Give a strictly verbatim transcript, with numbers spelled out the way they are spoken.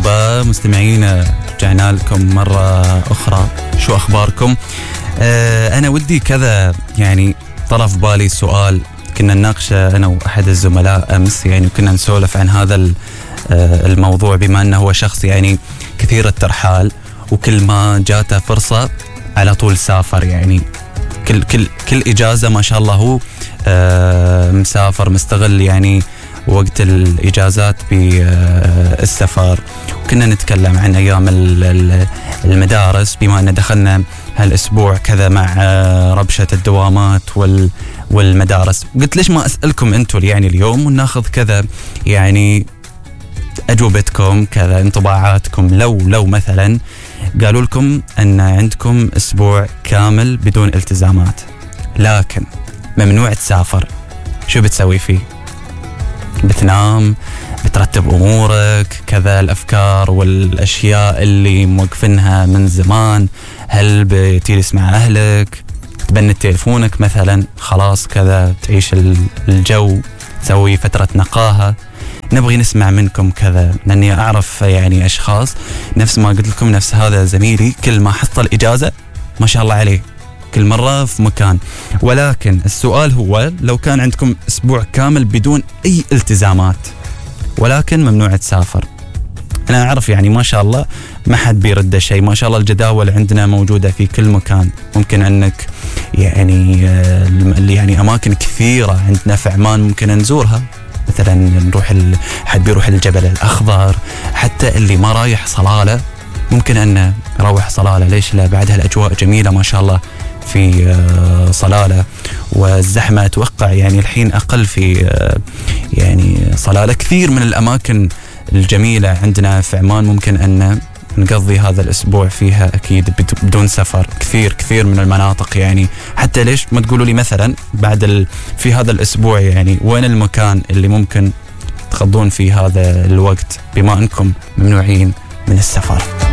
مرحبا مستمعين، رجعنا لكم مرة أخرى. شو أخباركم؟ آه أنا ودي كذا يعني طرف بالي سؤال كنا نناقشه أنا وأحد الزملاء أمس، يعني كنا نسولف عن هذا الموضوع، بما أنه هو شخص يعني كثير الترحال وكل ما جاته فرصة على طول سافر، يعني كل كل كل إجازة ما شاء الله هو آه مسافر مستغل يعني وقت الإجازات بالسفر. وكنا نتكلم عن أيام المدارس بما أن دخلنا هالأسبوع كذا مع ربشة الدوامات والمدارس. قلت ليش ما أسألكم أنتوا يعني اليوم وناخذ كذا يعني أجوبتكم كذا انطباعاتكم. لو لو مثلا قالوا لكم أن عندكم أسبوع كامل بدون التزامات لكن ممنوع تسافر، شو بتسوي فيه؟ بتنام، بترتب أمورك كذا، الأفكار والأشياء اللي موقفينها من زمان، هل بتجلس مع أهلك، تبني تليفونك مثلا، خلاص كذا تعيش الجو، تسوي فترة نقاهة. نبغي نسمع منكم كذا، لأني أعرف يعني أشخاص نفس ما قلت لكم، نفس هذا زميلي كل ما حصل إجازة ما شاء الله عليه كل مرة في مكان. ولكن السؤال هو لو كان عندكم أسبوع كامل بدون أي التزامات ولكن ممنوع تسافر، أنا أعرف يعني ما شاء الله ما حد بيرد شيء، ما شاء الله الجداول عندنا موجودة في كل مكان. ممكن أنك يعني يعني أماكن كثيرة عندنا في عمان ممكن نزورها، مثلا نروح ال... حد بيروح الجبل الأخضر، حتى اللي ما رايح صلالة ممكن أن نروح صلالة، ليش لا؟ بعدها الأجواء جميلة ما شاء الله في صلالة، والزحمة أتوقع يعني الحين أقل في يعني صلالة. كثير من الأماكن الجميلة عندنا في عمان ممكن أن نقضي هذا الأسبوع فيها أكيد بدون سفر. كثير كثير من المناطق يعني، حتى ليش ما تقولوا لي مثلا بعد ال... في هذا الأسبوع يعني وين المكان اللي ممكن تخضون فيه هذا الوقت بما أنكم ممنوعين من السفر؟